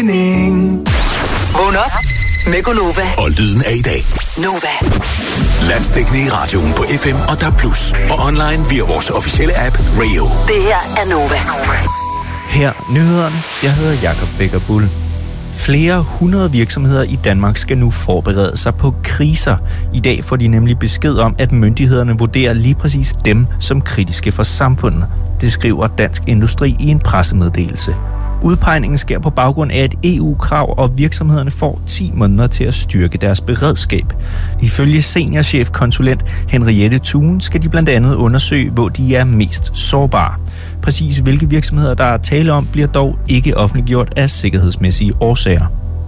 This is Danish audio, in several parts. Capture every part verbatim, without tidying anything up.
mening. Vågn op med Gunova. Og lyden af i dag. Nova. Landsdækkende i radioen på F M og D A B plus. Og online via vores officielle app Radio. Det her er Nova. Her nyhederne. Jeg hedder Jakob Becker Bull. Flere hundrede virksomheder i Danmark skal nu forberede sig på kriser. I dag får de nemlig besked om, at myndighederne vurderer lige præcis dem som kritiske for samfundet. Det skriver Dansk Industri i en pressemeddelelse. Udpegningen sker på baggrund af et E U-krav, og virksomhederne får ti måneder til at styrke deres beredskab. Ifølge seniorchefkonsulent Henriette Thun skal de blandt andet undersøge, hvor de er mest sårbare. Præcis hvilke virksomheder, der er tale om, bliver dog ikke offentliggjort af sikkerhedsmæssige årsager.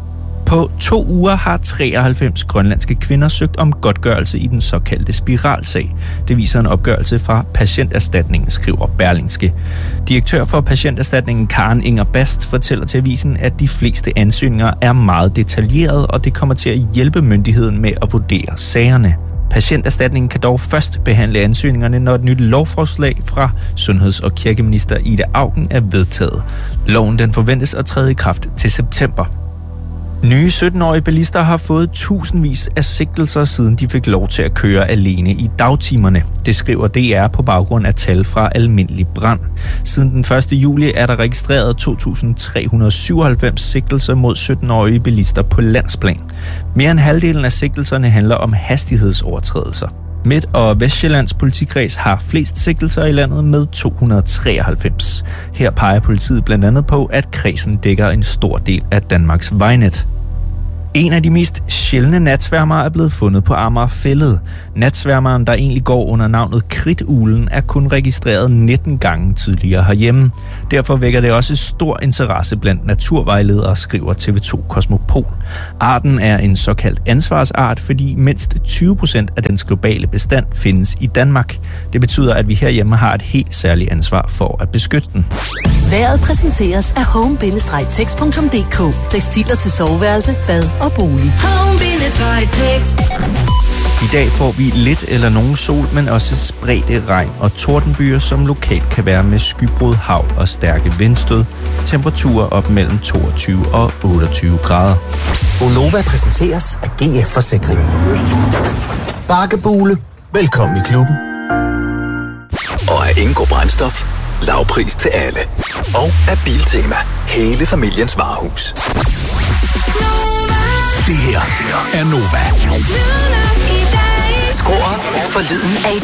På to uger har treoghalvfems grønlandske kvinder søgt om godtgørelse i den såkaldte spiralsag. Det viser en opgørelse fra Patienterstatningen, skriver Berlingske. Direktør for Patienterstatningen Karen Inger Bast fortæller til avisen, at de fleste ansøgninger er meget detaljerede, og det kommer til at hjælpe myndigheden med at vurdere sagerne. Patienterstatningen kan dog først behandle ansøgningerne, når et nyt lovforslag fra Sundheds- og Kirkeminister Ida Auken er vedtaget. Loven den forventes at træde i kraft til september. Nye sytten-årige bilister har fået tusindvis af sigtelser, siden de fik lov til at køre alene i dagtimerne. Det skriver D R på baggrund af tal fra Almindelig Brand. Siden den første juli er der registreret to tusind tre hundrede syvoghalvfems sigtelser mod sytten-årige bilister på landsplan. Mere end halvdelen af sigtelserne handler om hastighedsovertrædelser. Midt- og Vestjyllands politikreds har flest sigtelser i landet med to hundrede treoghalvfems. Her peger politiet blandt andet på, at kredsen dækker en stor del af Danmarks vejnet. En af de mest sjældne natsværmere er blevet fundet på Amager Fælled. Natsværmeren, der egentlig går under navnet kridtuglen, er kun registreret nitten gange tidligere herhjemme. Derfor vækker det også stor interesse blandt naturvejledere, skriver T V to Kosmopol. Arten er en såkaldt ansvarsart, fordi mindst tyve procent af dens globale bestand findes i Danmark. Det betyder, at vi herhjemme har et helt særligt ansvar for at beskytte den. Vejret præsenteres af home bindestreg tex punktum d k. Tekstiler til soveværelse, bad og bolig. home bindestreg tex. I dag får vi lidt eller nogen sol, men også spredte regn og tordenbyer, som lokalt kan være med skybrud, hagl og stærke vindstød. Temperaturer op mellem toogtyve og otteogtyve grader. Gonova præsenteres af G F Forsikring. Bakkebule. Velkommen i klubben. Og af Ingo Brændstof. Lavpris til alle. Og af Biltema. Hele familiens varehus. Det her er Nova. Skruer for lyden af